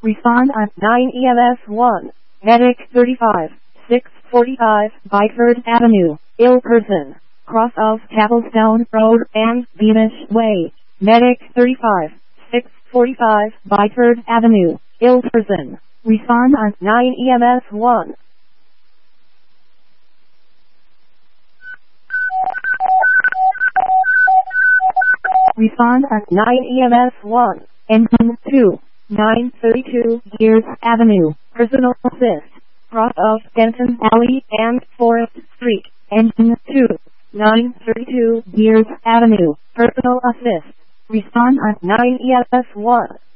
Respond at 9 EMS 1. Medic 35, 645, Byford Avenue, ill person, cross of Tablesdown Road and Beamish Way. Medic 35, 645, Byford Avenue, ill person. Respond at 9 EMS 1. Respond at 9 EMS 1. Engine 2. 932 Gears Avenue, personal assist, cross of Denton Alley and Forest Street. Engine 2. 932 Gears Avenue, personal assist. Respond at 9 EMS 1.